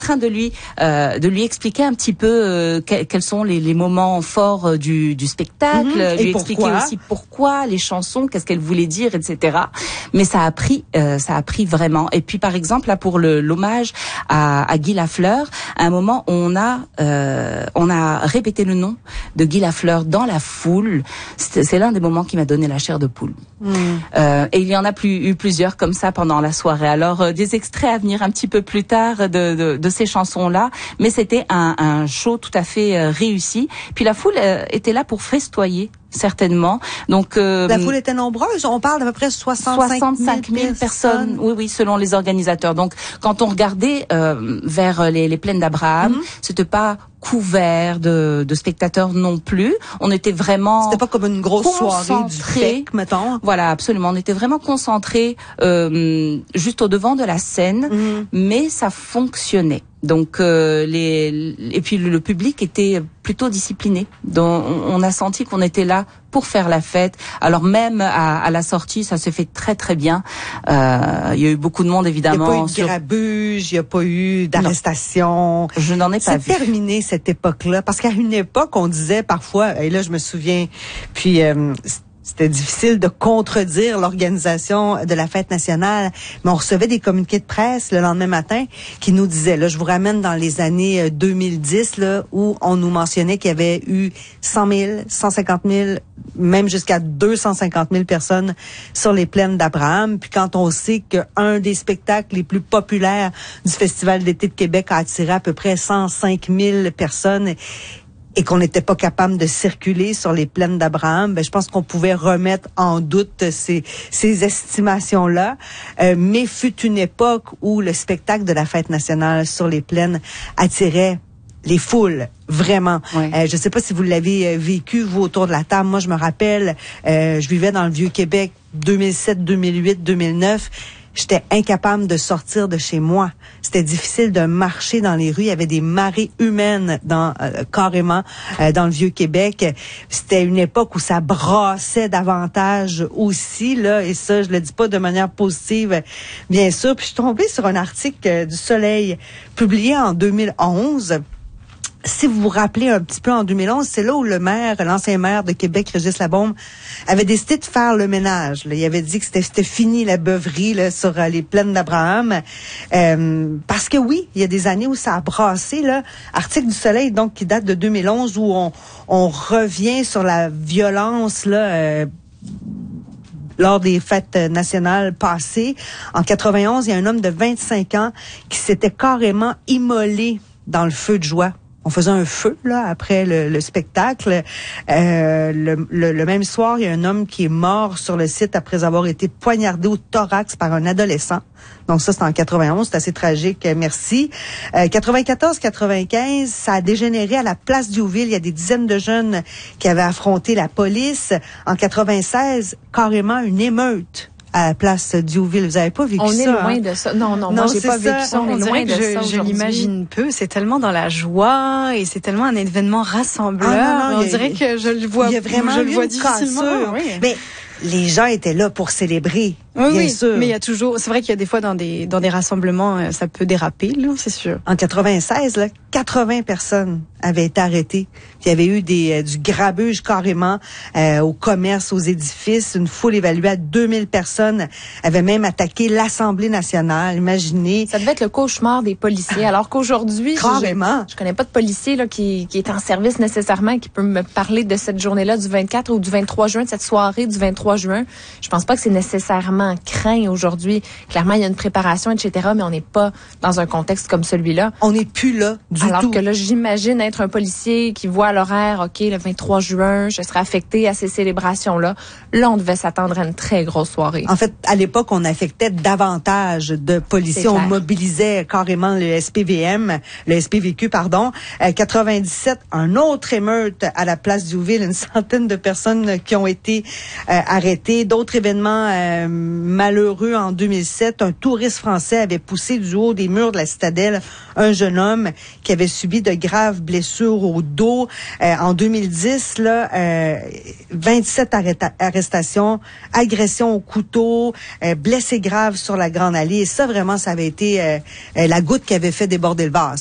train de lui expliquer un petit peu quels sont les moments forts du spectacle, lui expliquer aussi pourquoi les chansons, qu'est-ce qu'elles voulaient dire, etc. Mais ça a pris vraiment. Et puis par exemple là pour l'hommage à Guy Lafleur, à un moment on a répété le nom de Guy Lafleur dans la foule. C'est l'un des moments qui m'a donné la chair de poule. Et il y en a eu plusieurs comme ça pendant la soirée. Alors des extraits à venir un petit peu plus tard de ces chansons-là, mais c'était un show tout à fait réussi. Puis la foule était là pour festoyer. Certainement. Donc la foule était nombreuse. On parle d'à peu près 65 000 personnes. Oui, selon les organisateurs. Donc, quand on regardait vers les plaines d'Abraham, c'était pas couvert de spectateurs non plus. On était vraiment... C'était pas comme une grosse soirée du FEC, mettons. Voilà, absolument. On était vraiment concentrés juste au devant de la scène, mais ça fonctionnait. Donc et puis le public était plutôt discipliné. Donc on a senti qu'on était là pour faire la fête. Alors même à la sortie, ça s'est fait très très bien. Il y a eu beaucoup de monde évidemment. Il n'y a pas eu de grabuge, il n'y a pas eu d'arrestation. Je n'en ai pas vu. C'est terminé cette époque-là, parce qu'à une époque on disait parfois, et là je me souviens, puis c'était difficile de contredire l'organisation de la fête nationale, mais on recevait des communiqués de presse le lendemain matin qui nous disaient, là, je vous ramène dans les années 2010, là, où on nous mentionnait qu'il y avait eu 100 000, 150 000, même jusqu'à 250 000 personnes sur les plaines d'Abraham. Puis quand on sait qu'un des spectacles les plus populaires du Festival d'été de Québec a attiré à peu près 105 000 personnes, et qu'on n'était pas capable de circuler sur les plaines d'Abraham, je pense qu'on pouvait remettre en doute ces estimations-là. Mais fut une époque où le spectacle de la fête nationale sur les plaines attirait les foules, vraiment. Ouais. Je sais pas si vous l'avez vécu, vous, autour de la table. Moi, je me rappelle, je vivais dans le Vieux-Québec 2007, 2008, 2009. J'étais incapable de sortir de chez moi. C'était difficile de marcher dans les rues. Il y avait des marées humaines carrément dans le Vieux-Québec. C'était une époque où ça brassait davantage aussi, là, et ça, je le dis pas de manière positive, bien sûr. Puis je suis tombée sur un article du Soleil publié en 2011. Si vous vous rappelez un petit peu, en 2011, c'est là où l'ancien maire de Québec, Régis Labaume, avait décidé de faire le ménage. Là. Il avait dit que c'était fini la beuverie là, sur les plaines d'Abraham. Parce que oui, il y a des années où ça a brassé. Là. Article du Soleil, donc, qui date de 2011, où on revient sur la violence là. Lors des fêtes nationales passées. En 91, il y a un homme de 25 ans qui s'était carrément immolé dans le feu de joie. On faisait un feu là après le spectacle. Le même soir, il y a un homme qui est mort sur le site après avoir été poignardé au thorax par un adolescent. Donc ça, c'est en 91, c'est assez tragique, merci. 94-95, ça a dégénéré à la place Diouville. Il y a des dizaines de jeunes qui avaient affronté la police. En 96, carrément une émeute à la place Diouville. Vous avez pas vécu ça? On est loin de ça. Non, moi, j'ai pas vécu ça. On est loin de ça. Je l'imagine peu. C'est tellement dans la joie et c'est tellement un événement rassembleur. On dirait que je le vois. Il y a vraiment je le vois difficilement. Oui. Mais les gens étaient là pour célébrer. Bien sûr. Mais il y a toujours, c'est vrai qu'il y a des fois dans des rassemblements, ça peut déraper, là, c'est sûr. En 96, là, 80 personnes avaient été arrêtées. Il y avait eu du grabuge carrément au commerce, aux édifices. Une foule évaluée à 2000 personnes avait même attaqué l'Assemblée nationale. Imaginez. Ça devait être le cauchemar des policiers. Alors qu'aujourd'hui, je connais pas de policier là qui est en service nécessairement, qui peut me parler de cette journée-là du 24 ou du 23 juin, de cette soirée du 23 juin. Je pense pas que c'est nécessairement craint aujourd'hui. Clairement, il y a une préparation, etc., mais on n'est pas dans un contexte comme celui-là. On n'est plus là du tout. Alors que là, j'imagine être un policier qui voit à l'horaire, OK, le 23 juin, je serai affecté à ces célébrations-là. Là, on devait s'attendre à une très grosse soirée. En fait, à l'époque, on affectait davantage de policiers. On mobilisait carrément le SPVQ, pardon. 97, un autre émeute à la place Diouville, une centaine de personnes qui ont été arrêtées. D'autres événements malheureux en 2007. Un touriste français avait poussé du haut des murs de la citadelle un jeune homme qui avait subi de graves blessures au dos. En 2010, là, 27 arrestations, agressions au couteau, blessés graves sur la Grande Allée. Et ça, vraiment, ça avait été la goutte qui avait fait déborder le vase.